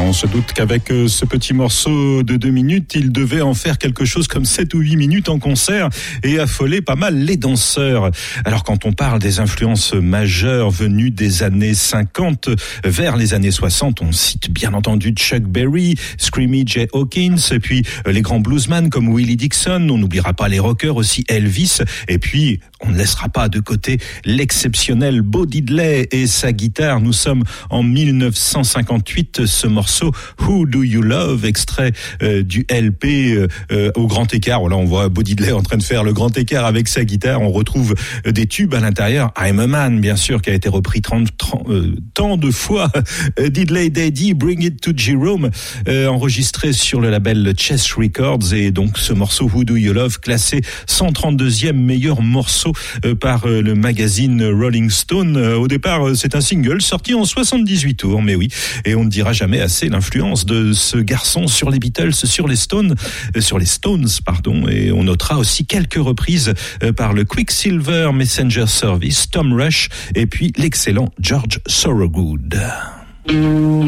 On se doute qu'avec ce petit morceau de 2 minutes, il devait en faire quelque chose comme 7 ou 8 minutes en concert et affoler pas mal les danseurs. Alors quand on parle des influences majeures venues des années 50 vers les années 60, on cite bien entendu Chuck Berry, Screamy Jay Hawkins, et puis les grands bluesmen comme Willie Dixon. On n'oubliera pas les rockers aussi, Elvis, et puis on ne laissera pas de côté l'exceptionnel Bo Diddley et sa guitare. Nous sommes en 1958, ce morceau Who Do You Love, extrait du LP au grand écart. Là on voit Bo Diddley en train de faire le grand écart avec sa guitare. On retrouve des tubes à l'intérieur. I'm a Man, bien sûr, qui a été repris tant de fois. Diddley Daddy, Bring It to Jerome, enregistré sur le label Chess Records, et donc ce morceau Who Do You Love, classé 132e meilleur morceau par le magazine Rolling Stone. Au départ, c'est un single sorti en 78 tours, mais oui, et on ne dira jamais assez l'influence de ce garçon sur les Beatles, sur les Stones, et on notera aussi quelques reprises par le Quicksilver Messenger Service, Tom Rush, et puis l'excellent George Thorogood.